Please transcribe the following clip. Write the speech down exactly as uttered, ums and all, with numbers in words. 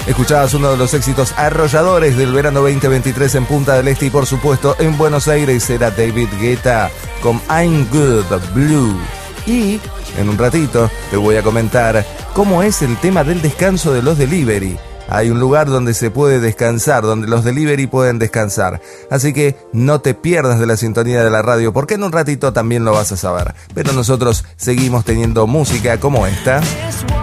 Escuchabas uno de los éxitos arrolladores del verano veinte veintitrés en Punta del Este y por supuesto en Buenos Aires era David Guetta con I'm Good Blue. Y en un ratito te voy a comentar cómo es el tema del descanso de los delivery. Hay un lugar donde se puede descansar, donde los delivery pueden descansar. Así que no te pierdas de la sintonía de la radio, porque en un ratito también lo vas a saber. Pero nosotros seguimos teniendo música como esta.